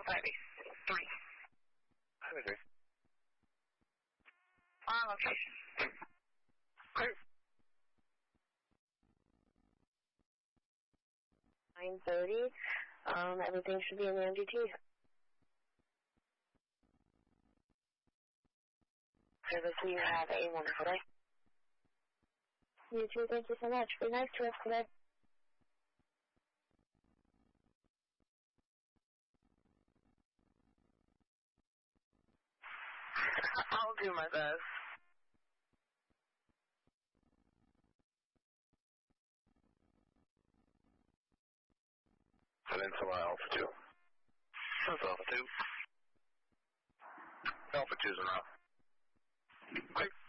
583. 583. On location. Clear. 9:30. Everything should be in the MDT. Service, you have a wonderful day. You too, thank you so much. Be nice to us today. I'll do my best. Peninsula Alpha 2. That's Alpha 2. Alpha 2's en route. Clear.